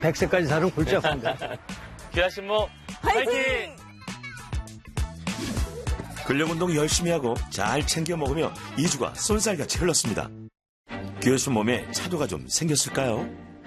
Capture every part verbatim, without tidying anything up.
백 세까지 사는 골짜기입니다. 기아신모 화이팅! 근력운동 열심히 하고 잘 챙겨 먹으며 이 주가 쏜살같이 흘렀습니다. 기아신 몸에 차도가 좀 생겼을까요?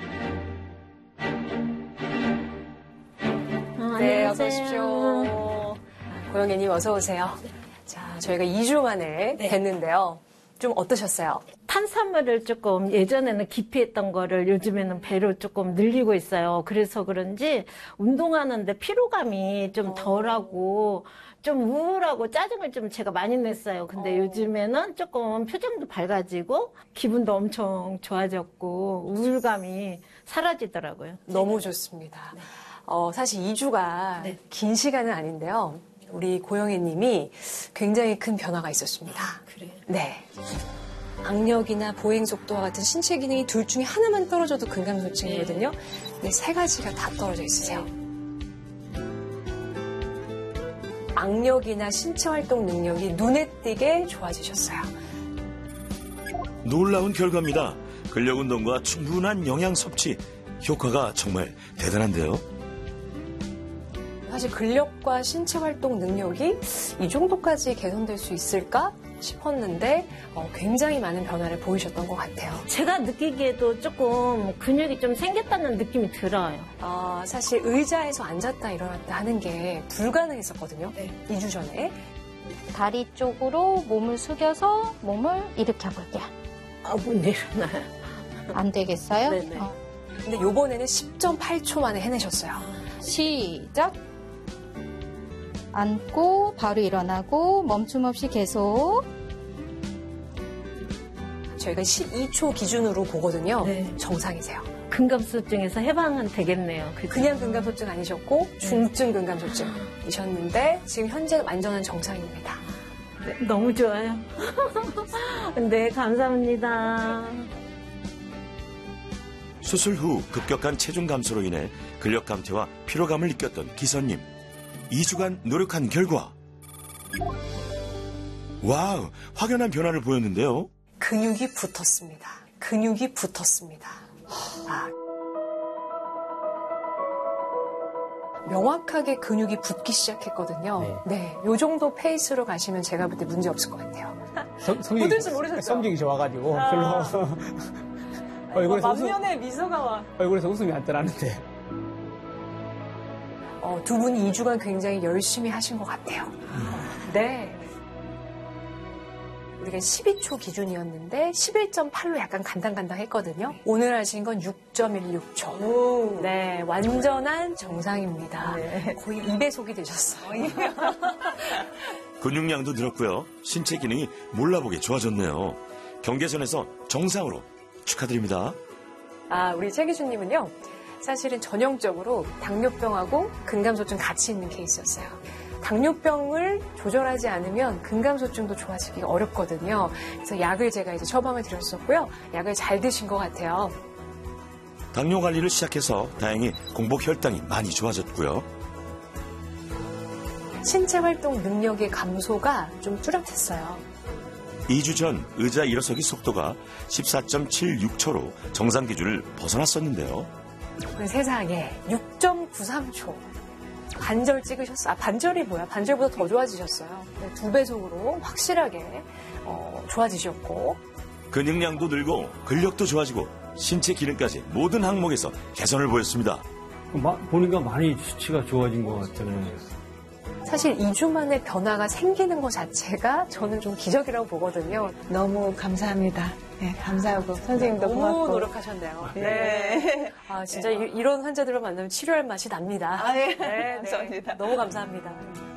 네, 어서 오십시오. 고영애님 어서 오세요. 자, 저희가 이 주 만에 네. 뵀는데요. 좀 어떠셨어요? 탄수화물을 조금 예전에는 깊이 했던 거를 요즘에는 배로 조금 늘리고 있어요. 그래서 그런지 운동하는데 피로감이 좀 덜하고 좀 우울하고 짜증을 좀 제가 많이 냈어요. 근데 어. 요즘에는 조금 표정도 밝아지고 기분도 엄청 좋아졌고 우울감이 사라지더라고요. 너무 좋습니다. 네. 어, 사실 이 주가 네. 긴 시간은 아닌데요. 우리 고영애 님이 굉장히 큰 변화가 있었습니다. 아, 그래요? 네. 악력이나 보행 속도와 같은 신체 기능이 둘 중에 하나만 떨어져도 근감소증이거든요. 근데 세 가지가 다 떨어져 있으세요. 악력이나 신체 활동 능력이 눈에 띄게 좋아지셨어요. 놀라운 결과입니다. 근력운동과 충분한 영양 섭취. 효과가 정말 대단한데요. 사실 근력과 신체 활동 능력이 이 정도까지 개선될 수 있을까 싶었는데 어, 굉장히 많은 변화를 보이셨던 것 같아요. 제가 느끼기에도 조금 근육이 좀 생겼다는 느낌이 들어요. 어, 사실 의자에서 앉았다 일어났다 하는 게 불가능했었거든요. 네. 이 주 전에. 다리 쪽으로 몸을 숙여서 몸을 이렇게 해볼게요. 아, 못 일어나요. 안 되겠어요? 네네. 어. 근데 요번에는 십 점 팔 초 만에 해내셨어요. 시작. 앉고 바로 일어나고 멈춤 없이 계속. 저희가 십이 초 기준으로 보거든요. 네. 정상이세요. 근감소증에서 해방은 되겠네요. 그죠? 그냥 근감소증 아니셨고 중증 근감소증이셨는데 지금 현재 완전한 정상입니다. 네, 너무 좋아요. 네, 감사합니다. 수술 후 급격한 체중 감소로 인해 근력 감퇴와 피로감을 느꼈던 기선님. 이 주간 노력한 결과 와우, 확연한 변화를 보였는데요. 근육이 붙었습니다. 근육이 붙었습니다. 아. 명확하게 근육이 붙기 시작했거든요. 네. 네, 요 정도 페이스로 가시면 제가 볼 때 문제 없을 것 같아요. 성, 성격이, 못할 줄 모르셨죠? 성격이 좋아가지고 아. 별로 얼굴에서 웃음, 만면에 미소가 와. 얼굴에서 웃음이 안 떠나는데. 어, 두 분이 이 주간 굉장히 열심히 하신 것 같아요. 네. 우리가 십이 초 기준이었는데 십일 점 팔로 약간 간당간당했거든요. 오늘 하신 건 육 점 일육 초. 오. 네, 완전한 정상입니다. 네. 거의 이 배속이 되셨어요. 근육량도 늘었고요. 신체 기능이 몰라보게 좋아졌네요. 경계선에서 정상으로 축하드립니다. 아, 우리 최기준님은요. 사실은 전형적으로 당뇨병하고 근감소증 같이 있는 케이스였어요. 당뇨병을 조절하지 않으면 근감소증도 좋아지기가 어렵거든요. 그래서 약을 제가 이제 처방을 드렸었고요. 약을 잘 드신 것 같아요. 당뇨 관리를 시작해서 다행히 공복 혈당이 많이 좋아졌고요. 신체 활동 능력의 감소가 좀 뚜렷했어요. 이 주 전 의자 일어서기 속도가 십사 점 칠육 초로 정상 기준을 벗어났었는데요. 세상에 육 점 구삼 초. 반절 찍으셨어요. 아, 반절이 뭐야? 반절보다 더 좋아지셨어요. 네, 두 배속으로 확실하게 어, 좋아지셨고. 근육량도 늘고 근력도 좋아지고 신체 기능까지 모든 항목에서 개선을 보였습니다. 마, 보니까 많이 수치가 좋아진 것 같아요. 사실 이 주 만에 변화가 생기는 것 자체가 저는 좀 기적이라고 보거든요. 너무 감사합니다. 네, 감사하고 선생님도 너무 고맙고. 노력하셨네요. 네. 네. 아, 진짜 이, 이런 환자들을 만나면 치료할 맛이 납니다. 아, 네. 네, 감사합니다. 네. 너무 감사합니다.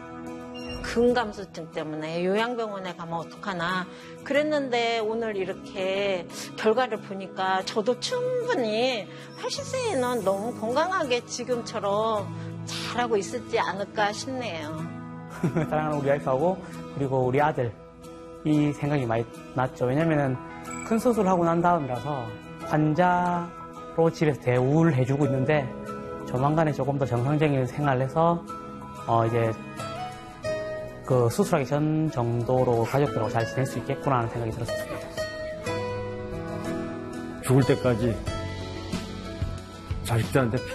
근감소증 때문에 요양병원에 가면 어떡하나 그랬는데 오늘 이렇게 결과를 보니까 저도 충분히 팔십 세에는 너무 건강하게 지금처럼 잘하고 있었지 않을까 싶네요. 사랑하는 우리 와이프하고 그리고 우리 아들 이 생각이 많이 났죠. 왜냐면은 큰 수술하고 난 다음이라서 환자로 집에서 대우를 해주고 있는데 조만간에 조금 더 정상적인 생활을 해서 어 이제 그 수술하기 전 정도로 가족들하고 잘 지낼 수 있겠구나 하는 생각이 들었습니다. 죽을 때까지 자식들한테